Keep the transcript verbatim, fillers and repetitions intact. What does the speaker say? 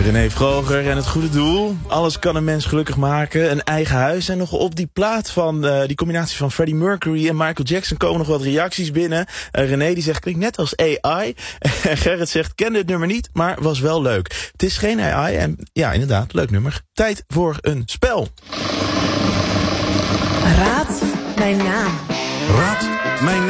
René Vroger en het goede doel. Alles kan een mens gelukkig maken. Een eigen huis. En nog op die plaat van uh, die combinatie van Freddie Mercury en Michael Jackson komen nog wat reacties binnen. Uh, René die zegt klinkt net als A I. En Gerrit zegt kende het nummer niet, maar was wel leuk. Het is geen A I en ja inderdaad, leuk nummer. Tijd voor een spel. Raad mijn naam. Raad mijn naam.